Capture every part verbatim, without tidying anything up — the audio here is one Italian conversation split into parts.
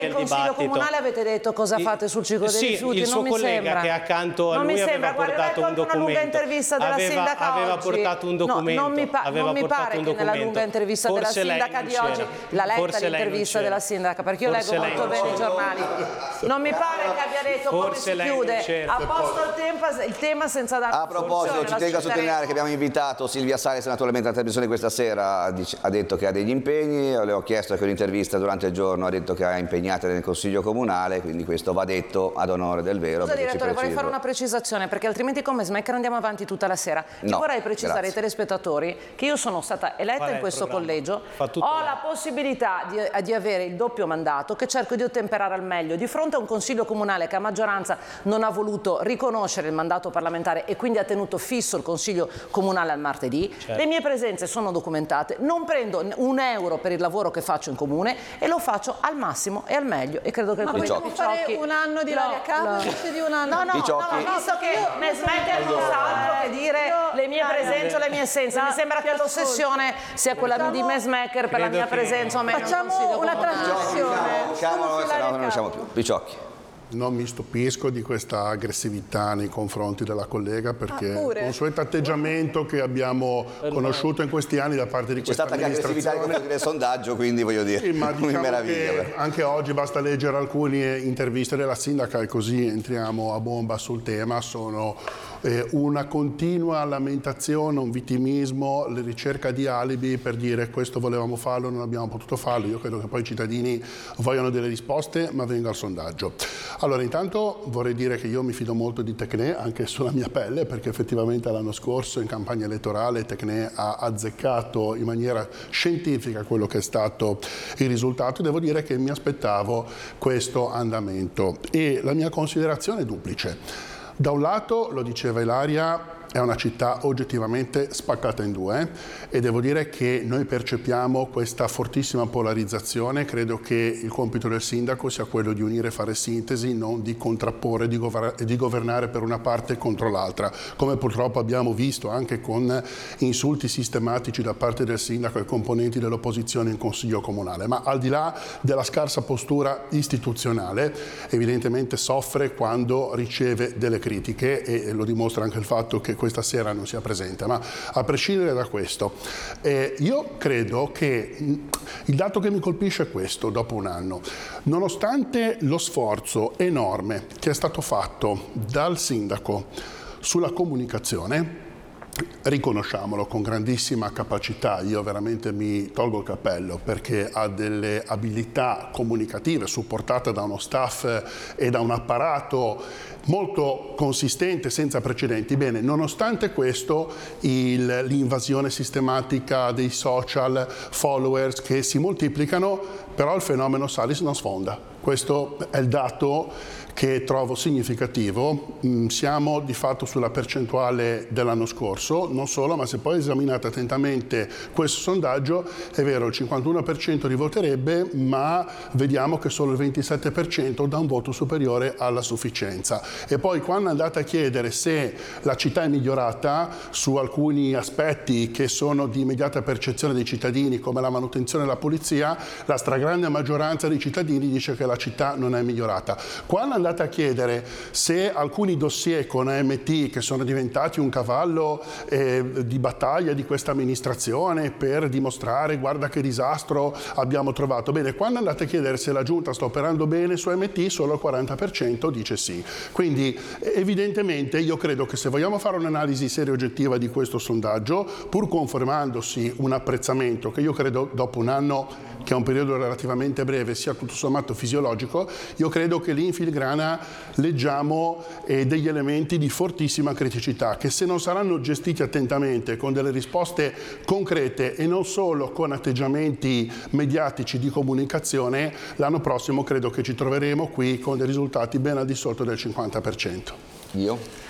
Il Consiglio Comunale avete detto cosa fate sul ciclo dei sì, rifiuti, il suo non mi collega sembra. che accanto a non lui mi aveva sembra. portato Guarda, un documento. una lunga intervista della aveva, sindaca aveva oggi. portato un documento. No, non mi, pa aveva non mi pare un che nella lunga intervista Forse della sindaca di oggi l'ha letta l'intervista della sindaca, perché io Forse leggo molto bene i giornali. Non mi pare che abbia detto Forse come si chiude a posto il tema, il tema senza dare A proposito, ci tengo a sottolineare che abbiamo invitato Silvia Salis naturalmente alla trasmissione questa sera, ha detto che ha degli impegni, le ho chiesto che un'intervista durante il giorno, ha detto che ha impegnate nel Consiglio Comunale, quindi questo va detto ad onore del vero. Scusa direttore, vorrei fare una precisazione perché altrimenti come Smacker andiamo avanti tutta la sera. Io no, vorrei precisare grazie. ai telespettatori che io sono stata eletta in questo collegio, ho la possibilità di, di avere il doppio mandato che cerco di ottemperare al meglio di fronte a un Consiglio Comunale che a maggioranza non ha voluto riconoscere il mandato parlamentare e quindi ha tenuto fisso il Consiglio Comunale al martedì. Certo. Le mie presenze sono documentate, non prendo un euro per il lavoro che faccio in comune e lo faccio al massimo e al meglio e credo che il Consiglio fare un anno di Ilaria Capo invece di un anno. No, no, no, no, visto che Smacker non sa altro che dire le mie presenze o le mie essenze. Mi sembra che l'ossessione sia quella di Smacker per la mia presenza o meno. Facciamo una trasmissione. Diciamolo, se no non riusciamo più. Picciocchi. Non mi stupisco di questa aggressività nei confronti della collega perché ah, il consueto atteggiamento che abbiamo conosciuto in questi anni da parte di questa amministrazione. C'è stata anche aggressività del sondaggio, quindi voglio dire, sì, ma diciamo mi meraviglia. Che anche oggi basta leggere alcune interviste della sindaca e così entriamo a bomba sul tema. Sono eh, una continua lamentazione, un vittimismo, la ricerca di alibi per dire questo volevamo farlo, non abbiamo potuto farlo. Io credo che poi i cittadini vogliano delle risposte, ma venga al sondaggio. Allora, intanto vorrei dire che io mi fido molto di Tecnè, anche sulla mia pelle, perché effettivamente l'anno scorso in campagna elettorale Tecnè ha azzeccato in maniera scientifica quello che è stato il risultato. Devo dire che mi aspettavo questo andamento e la mia considerazione è duplice. Da un lato, lo diceva Ilaria, è una città oggettivamente spaccata in due e devo dire che noi percepiamo questa fortissima polarizzazione. Credo che il compito del sindaco sia quello di unire e fare sintesi, non di contrapporre e di governare per una parte contro l'altra, come purtroppo abbiamo visto anche con insulti sistematici da parte del sindaco ai componenti dell'opposizione in Consiglio Comunale. Ma al di là della scarsa postura istituzionale, evidentemente soffre quando riceve delle critiche e lo dimostra anche il fatto che questa sera non sia presente, ma a prescindere da questo, eh, io credo che il dato che mi colpisce è questo, dopo un anno, nonostante lo sforzo enorme che è stato fatto dal sindaco sulla comunicazione, riconosciamolo, con grandissima capacità, io veramente mi tolgo il cappello perché ha delle abilità comunicative supportate da uno staff e da un apparato molto consistente, senza precedenti. Bene, nonostante questo l'invasione sistematica dei social, followers che si moltiplicano, però il fenomeno Salis non sfonda. Questo è il dato che trovo significativo. Siamo di fatto sulla percentuale dell'anno scorso, non solo, ma se poi esaminate attentamente questo sondaggio, è vero, il cinquantuno per cento rivoterebbe, ma vediamo che solo il ventisette per cento dà un voto superiore alla sufficienza. E poi quando andate a chiedere se la città è migliorata su alcuni aspetti che sono di immediata percezione dei cittadini, come la manutenzione e la pulizia, la stragrande maggioranza dei cittadini dice che la città non è migliorata. Quando andate a chiedere se alcuni dossier con A M T, che sono diventati un cavallo eh, di battaglia di questa amministrazione per dimostrare guarda che disastro abbiamo trovato, bene, quando andate a chiedere se la giunta sta operando bene su A M T, solo il quaranta per cento dice sì. Quindi evidentemente io credo che se vogliamo fare un'analisi seria e oggettiva di questo sondaggio, pur confermandosi un apprezzamento che io credo dopo un anno, che è un periodo relativamente breve, sia tutto sommato fisiologico, io credo che lì in filigrana leggiamo eh, degli elementi di fortissima criticità che, se non saranno gestiti attentamente con delle risposte concrete e non solo con atteggiamenti mediatici di comunicazione, l'anno prossimo credo che ci troveremo qui con dei risultati ben al di sotto del cinquanta per cento. Io?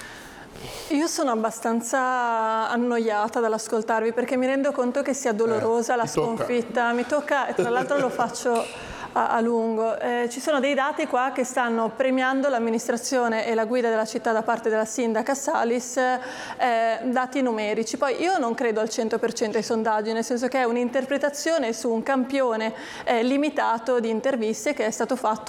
Io sono abbastanza annoiata dall'ascoltarvi perché mi rendo conto che sia dolorosa eh, la sconfitta. Tocca. Mi tocca, e tra l'altro lo faccio a, a lungo. Eh, ci sono dei dati qua che stanno premiando l'amministrazione e la guida della città da parte della sindaca Salis, eh, dati numerici. Poi io non credo al cento per cento ai sondaggi, nel senso che è un'interpretazione su un campione eh, limitato di interviste che è stato fatto